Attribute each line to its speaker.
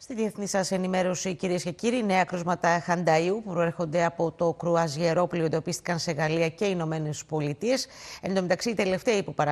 Speaker 1: Στη διεθνή σας ενημέρωση, κυρίες και κύριοι, νέα κρούσματα χανταΐου που προέρχονται από το κρουαζιερόπλοιο εντοπίστηκαν σε Γαλλία και Ηνωμένες Πολιτείες. Εν τω μεταξύ, οι τελευταίοι που